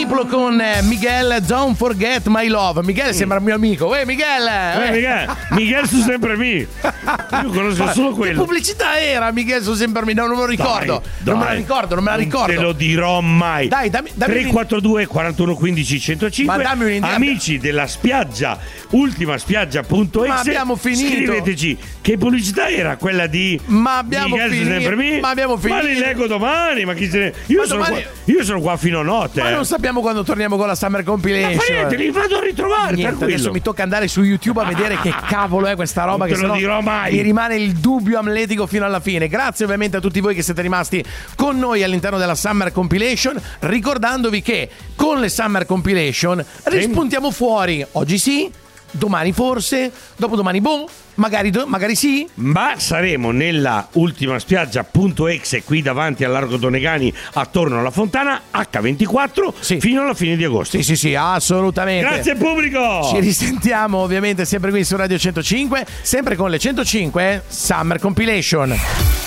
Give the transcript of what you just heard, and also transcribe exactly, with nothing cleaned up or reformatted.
Niplo con eh, Miguel, Don't Forget My Love. Miguel sembra un mio amico. Uè Miguel! Eh, Miguel, Miguel su sempre me. Io conosco solo Che quello. pubblicità era Miguel su sempre me? No, non me lo ricordo. Dai, non me la dai. ricordo, non me la ricordo. Non te lo dirò mai. Dai, dammi, dammi tre quattro due quarantuno quindici centocinque. Ma dammi un'idea. Amici della spiaggia, ultima spiaggia.exe. Ma abbiamo finito. Scriveteci che pubblicità era quella di Ma abbiamo Miguel su finito. sempre me. Ma abbiamo finito. Ma li leggo domani. Ma chi se ne... Io, Ma sono domani- qua, io sono qua fino a notte. Ma eh. non sappiamo quando torniamo con la Summer Compilation. Ma fa niente, li vado a ritrovare. Niente, tranquillo. adesso mi tocca andare su YouTube a vedere che cavolo è questa roba. Non che te lo sennò dirò mai. mi rimane il dubbio amletico fino alla fine. Grazie ovviamente a tutti voi che siete rimasti con noi all'interno della Summer Compilation, ricordandovi che con le Summer Compilation rispuntiamo fuori. Oggi sì, domani forse, dopodomani boh, magari, do- magari sì. Ma saremo nella ultima spiaggia.exe qui davanti al Largo Donegani attorno alla fontana acca ventiquattro Sì. fino alla fine di agosto. Sì, sì, sì, assolutamente. Grazie pubblico! Ci risentiamo ovviamente sempre qui su Radio centocinque, sempre con le centocinque Summer Compilation.